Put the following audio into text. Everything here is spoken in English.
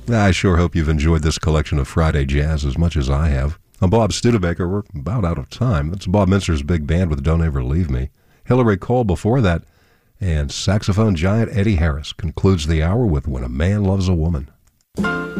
I sure hope you've enjoyed this collection of Friday jazz as much as I have. I'm Bob Studebaker. We're about out of time. That's Bob Mintzer's big band with Don't Ever Leave Me. Hillary Cole before that, and saxophone giant Eddie Harris concludes the hour with When a Man Loves a Woman.